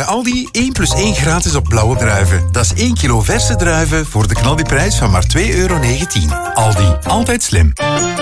Aldi 1 + 1 gratis op blauwe druiven. Dat is 1 kilo verse druiven voor de knaldiprijs van maar €2,19. Aldi, altijd slim.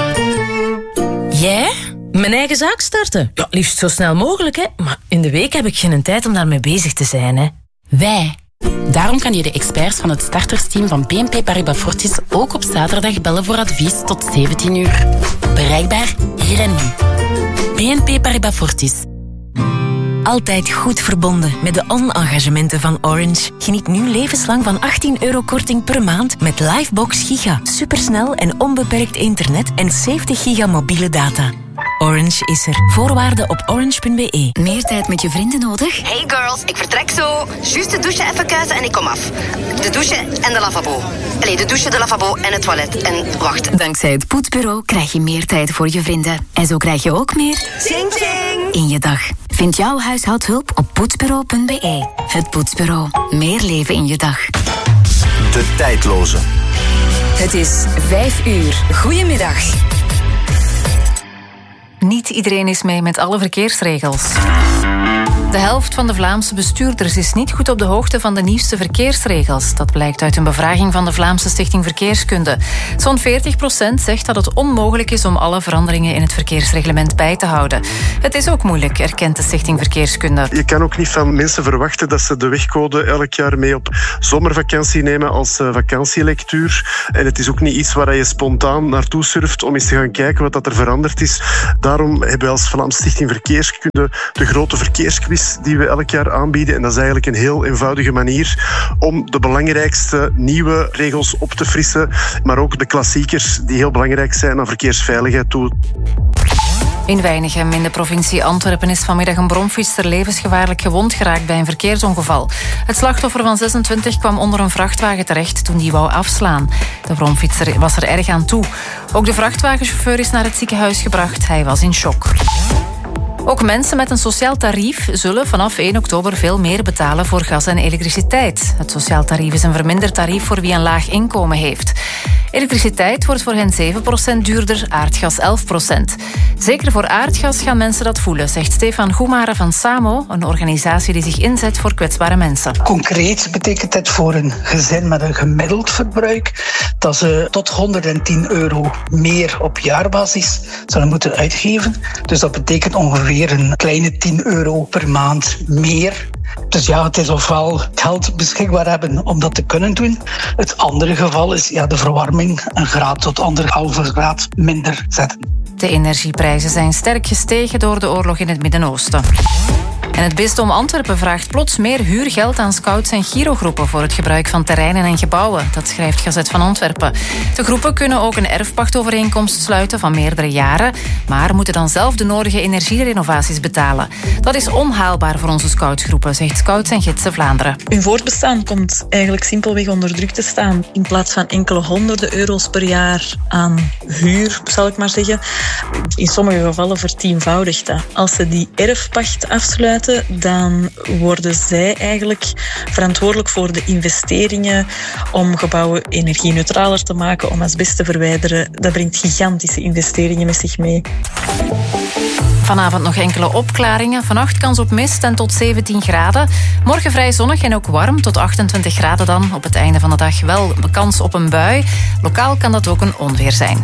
Jij? Mijn eigen zaak starten? Ja, liefst zo snel mogelijk, hè. Maar in de week heb ik geen tijd om daarmee bezig te zijn, hè. Wij. Daarom kan je de experts van het startersteam van BNP Paribas Fortis ook op zaterdag bellen voor advies tot 17 uur. Bereikbaar hier en nu. BNP Paribas Fortis. Altijd goed verbonden met de on-engagementen van Orange. Geniet nu levenslang van €18 korting per maand met Livebox Giga. Supersnel en onbeperkt internet en 70 giga mobiele data. Orange is er. Voorwaarden op orange.be. Meer tijd met je vrienden nodig? Hey girls, ik vertrek zo. Juist de douche even kuisen en ik kom af. De douche en de lavabo. Allee, de douche, de lavabo en het toilet. En wacht. Dankzij het Poetsbureau krijg je meer tijd voor je vrienden. En zo krijg je ook meer... Ching ching! In je dag. Vind jouw huishoudhulp op poetsbureau.be. Het Poetsbureau. Meer leven in je dag. De tijdloze. Het is 5 uur. Goedemiddag. Niet iedereen is mee met alle verkeersregels. De helft van de Vlaamse bestuurders is niet goed op de hoogte van de nieuwste verkeersregels. Dat blijkt uit een bevraging van de Vlaamse Stichting Verkeerskunde. Zo'n 40% zegt dat het onmogelijk is om alle veranderingen in het verkeersreglement bij te houden. Het is ook moeilijk, erkent de Stichting Verkeerskunde. Je kan ook niet van mensen verwachten dat ze de wegcode elk jaar mee op zomervakantie nemen als vakantielectuur. En het is ook niet iets waar je spontaan naartoe surft om eens te gaan kijken wat dat er veranderd is. Daarom hebben wij als Vlaamse Stichting Verkeerskunde de grote verkeersquiz die we elk jaar aanbieden. En dat is eigenlijk een heel eenvoudige manier om de belangrijkste nieuwe regels op te frissen, maar ook de klassiekers die heel belangrijk zijn aan verkeersveiligheid toe. In Weinigem in de provincie Antwerpen is vanmiddag een bromfietser levensgevaarlijk gewond geraakt bij een verkeersongeval. Het slachtoffer van 26 kwam onder een vrachtwagen terecht toen die wou afslaan. De bromfietser was er erg aan toe. Ook de vrachtwagenchauffeur is naar het ziekenhuis gebracht. Hij was in shock. Ook mensen met een sociaal tarief zullen vanaf 1 oktober veel meer betalen voor gas en elektriciteit. Het sociaal tarief is een verminderd tarief voor wie een laag inkomen heeft. Elektriciteit wordt voor hen 7% duurder, aardgas 11%. Zeker voor aardgas gaan mensen dat voelen, zegt Stefan Goemare van SAMO, een organisatie die zich inzet voor kwetsbare mensen. Concreet betekent het voor een gezin met een gemiddeld verbruik dat ze tot €110 meer op jaarbasis zullen moeten uitgeven. Dus dat betekent ongeveer een kleine €10 per maand meer. Dus ja, het is ofwel geld beschikbaar hebben om dat te kunnen doen. Het andere geval is de verwarming 1 graad tot 1,5 graad minder zetten. De energieprijzen zijn sterk gestegen door de oorlog in het Midden-Oosten. En het bisdom Antwerpen vraagt plots meer huurgeld aan scouts en girogroepen voor het gebruik van terreinen en gebouwen. Dat schrijft Gazet van Antwerpen. De groepen kunnen ook een erfpachtovereenkomst sluiten van meerdere jaren, maar moeten dan zelf de nodige energierenovaties betalen. Dat is onhaalbaar voor onze scoutsgroepen, zegt Scouts en Gidsen Vlaanderen. Hun voortbestaan komt eigenlijk simpelweg onder druk te staan. In plaats van enkele honderden euro's per jaar aan huur, zal ik maar zeggen, in sommige gevallen vertienvoudigt dat. Als ze die erfpacht afsluiten, dan worden zij eigenlijk verantwoordelijk voor de investeringen om gebouwen energie-neutraler te maken, om asbest te verwijderen. Dat brengt gigantische investeringen met zich mee. Vanavond nog enkele opklaringen. Vannacht kans op mist en tot 17 graden. Morgen vrij zonnig en ook warm, tot 28 graden dan. Op het einde van de dag wel kans op een bui. Lokaal kan dat ook een onweer zijn.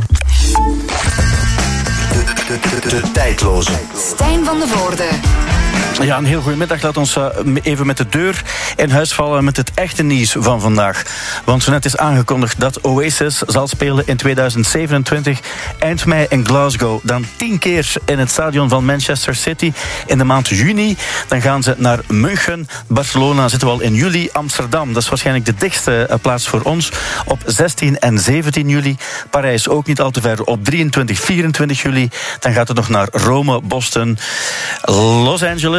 De tijdloze. Stijn van de Voorde. Ja, een heel goedemiddag. Laat ons even met de deur in huis vallen met het echte nieuws van vandaag. Want zo net is aangekondigd dat Oasis zal spelen in 2027, eind mei in Glasgow. Dan 10 keer in het stadion van Manchester City in de maand juni. Dan gaan ze naar München. Barcelona zitten we al in juli. Amsterdam, dat is waarschijnlijk de dichtste plaats voor ons, op 16 en 17 juli. Parijs ook niet al te ver, op 23, 24 juli. Dan gaat het nog naar Rome, Boston, Los Angeles,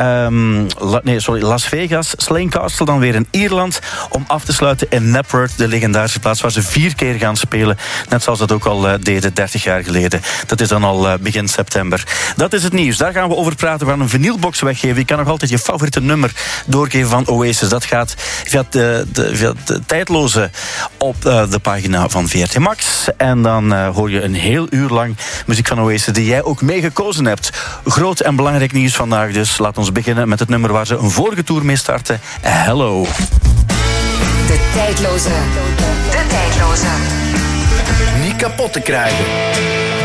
Las Vegas, Slane Castle, dan weer in Ierland, om af te sluiten in Knapworth, de legendarische plaats waar ze 4 keer gaan spelen. Net zoals dat ook al deden 30 jaar geleden. Dat is dan al begin september. Dat is het nieuws. Daar gaan we over praten. We gaan een vinylbox weggeven. Je kan nog altijd je favoriete nummer doorgeven van Oasis. Dat gaat via de tijdloze op de pagina van VRT Max. En dan hoor je een heel uur lang muziek van Oasis die jij ook meegekozen hebt. Groot en belangrijk nieuws vandaag. vandaag dus. Laat ons beginnen met het nummer waar ze een vorige tour mee starten. Hello. De tijdloze. Niet kapot te krijgen.